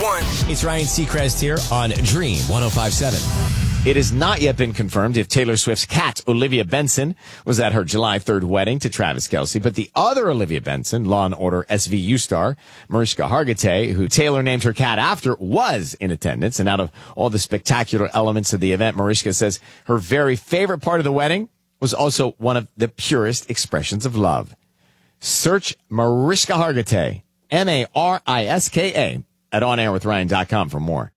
one. It's Ryan Seacrest here on Dream 105.7. It has not yet been confirmed if Taylor Swift's cat, Olivia Benson, was at her July 3rd wedding to Travis Kelce, but the other Olivia Benson, Law & Order SVU star, Mariska Hargitay, who Taylor named her cat after, was in attendance. And out of all the spectacular elements of the event, Mariska says her very favorite part of the wedding was also one of the purest expressions of love. Search Mariska Hargitay, Mariska, at onairwithryan.com for more.